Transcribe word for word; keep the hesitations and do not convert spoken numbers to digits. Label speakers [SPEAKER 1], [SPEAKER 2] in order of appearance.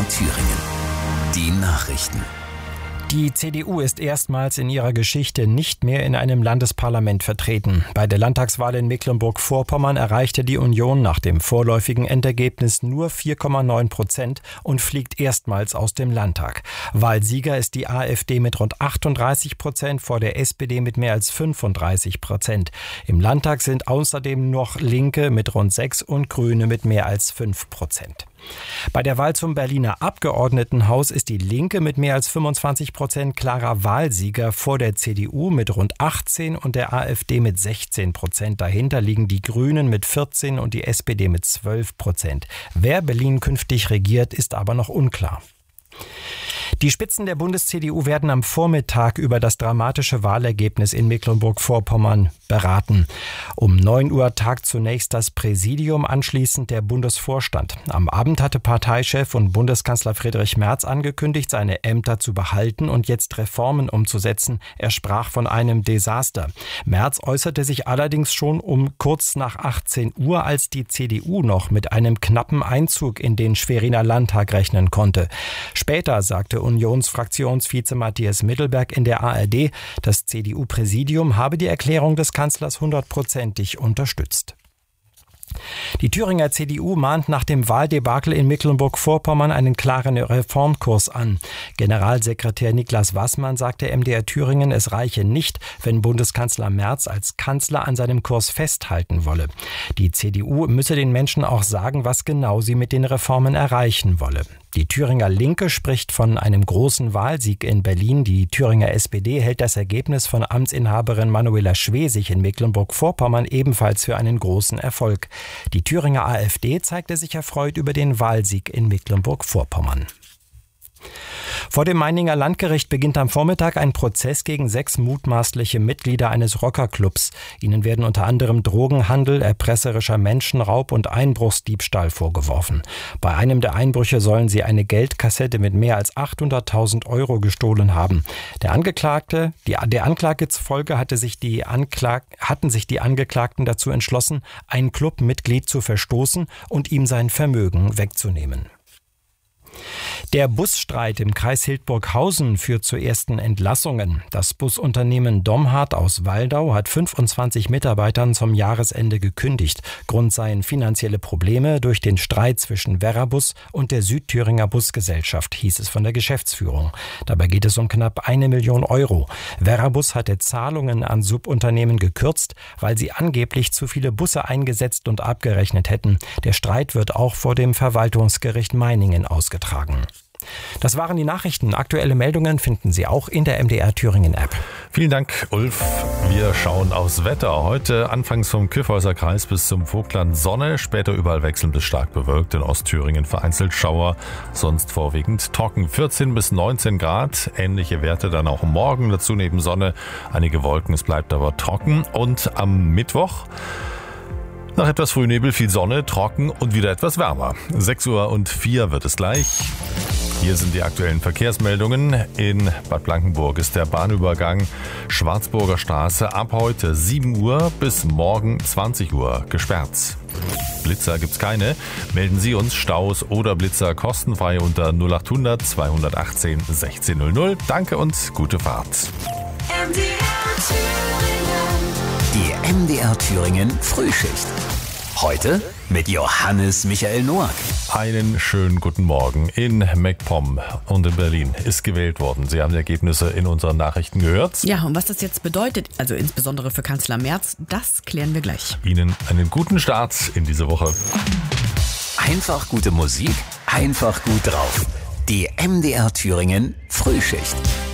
[SPEAKER 1] Thüringen. Die Nachrichten.
[SPEAKER 2] Die C D U ist erstmals in ihrer Geschichte nicht mehr in einem Landesparlament vertreten. Bei der Landtagswahl in Mecklenburg-Vorpommern erreichte die Union nach dem vorläufigen Endergebnis nur vier Komma neun Prozent und fliegt erstmals aus dem Landtag. Wahlsieger ist die AfD mit rund achtunddreißig Prozent vor der S P D mit mehr als fünfunddreißig Prozent. Im Landtag sind außerdem noch Linke mit rund sechs und Grüne mit mehr als fünf Prozent. Bei der Wahl zum Berliner Abgeordnetenhaus ist die Linke mit mehr als fünfundzwanzig Prozent klarer Wahlsieger vor der C D U mit rund achtzehn und der AfD mit sechzehn Prozent. Dahinter liegen die Grünen mit vierzehn und die S P D mit zwölf Prozent. Wer Berlin künftig regiert, ist aber noch unklar. Die Spitzen der Bundes-C D U werden am Vormittag über das dramatische Wahlergebnis in Mecklenburg-Vorpommern beraten. Um neun Uhr tagt zunächst das Präsidium, anschließend der Bundesvorstand. Am Abend hatte Parteichef und Bundeskanzler Friedrich Merz angekündigt, seine Ämter zu behalten und jetzt Reformen umzusetzen. Er sprach von einem Desaster. Merz äußerte sich allerdings schon um kurz nach achtzehn Uhr, als die C D U noch mit einem knappen Einzug in den Schweriner Landtag rechnen konnte. Später sagte Unionsfraktionsvize Matthias Mittelberg in der A R D, das C D U-Präsidium habe die Erklärung des Kanzlers hundertprozentig unterstützt. Die Thüringer C D U mahnt nach dem Wahldebakel in Mecklenburg-Vorpommern einen klaren Reformkurs an. Generalsekretär Niklas Wassmann sagte M D R Thüringen, es reiche nicht, wenn Bundeskanzler Merz als Kanzler an seinem Kurs festhalten wolle. Die C D U müsse den Menschen auch sagen, was genau sie mit den Reformen erreichen wolle. Die Thüringer Linke spricht von einem großen Wahlsieg in Berlin. Die Thüringer S P D hält das Ergebnis von Amtsinhaberin Manuela Schwesig in Mecklenburg-Vorpommern ebenfalls für einen großen Erfolg. Die Thüringer AfD zeigte sich erfreut über den Wahlsieg in Mecklenburg-Vorpommern. Vor dem Meininger Landgericht beginnt am Vormittag ein Prozess gegen sechs mutmaßliche Mitglieder eines Rockerclubs. Ihnen werden unter anderem Drogenhandel, erpresserischer Menschenraub und Einbruchsdiebstahl vorgeworfen. Bei einem der Einbrüche sollen sie eine Geldkassette mit mehr als achthunderttausend Euro gestohlen haben. Der Angeklagte, die, der Anklage zufolge hatte sich die Anklag, hatten sich die Angeklagten dazu entschlossen, ein Clubmitglied zu verstoßen und ihm sein Vermögen wegzunehmen. Der Busstreit im Kreis Hildburghausen führt zu ersten Entlassungen. Das Busunternehmen Domhardt aus Waldau hat fünfundzwanzig Mitarbeitern zum Jahresende gekündigt. Grund seien finanzielle Probleme durch den Streit zwischen Verrabus und der Südthüringer Busgesellschaft, hieß es von der Geschäftsführung. Dabei geht es um knapp eine Million Euro. Verrabus hatte Zahlungen an Subunternehmen gekürzt, weil sie angeblich zu viele Busse eingesetzt und abgerechnet hätten. Der Streit wird auch vor dem Verwaltungsgericht Meiningen ausgetragen. Das waren die Nachrichten. Aktuelle Meldungen finden Sie auch in der M D R Thüringen App.
[SPEAKER 3] Vielen Dank, Ulf. Wir schauen aufs Wetter. Heute anfangs vom Kyffhäuser Kreis bis zum Vogtland Sonne, später überall wechselnd bis stark bewölkt. In Ostthüringen vereinzelt Schauer, sonst vorwiegend trocken. vierzehn bis neunzehn Grad, ähnliche Werte dann auch morgen. Dazu neben Sonne einige Wolken, es bleibt aber trocken. Und am Mittwoch nach etwas Frühnebel viel Sonne, trocken und wieder etwas wärmer. sechs Uhr und vier wird es gleich. Hier sind die aktuellen Verkehrsmeldungen. In Bad Blankenburg ist der Bahnübergang Schwarzburger Straße ab heute sieben Uhr bis morgen zwanzig Uhr gesperrt. Blitzer gibt's keine. Melden Sie uns Staus oder Blitzer kostenfrei unter null acht hundert zweihundertachtzehn sechzehnhundert. Danke und gute Fahrt.
[SPEAKER 1] Die M D R Thüringen Frühschicht. Heute mit Johannes Michael Noack.
[SPEAKER 3] Einen schönen guten Morgen. In MacPom und in Berlin ist gewählt worden. Sie haben die Ergebnisse in unseren Nachrichten gehört.
[SPEAKER 4] Ja, und was das jetzt bedeutet, also insbesondere für Kanzler Merz, das klären wir gleich.
[SPEAKER 3] Ihnen einen guten Start in diese Woche.
[SPEAKER 1] Einfach gute Musik, einfach gut drauf. Die M D R Thüringen Frühschicht.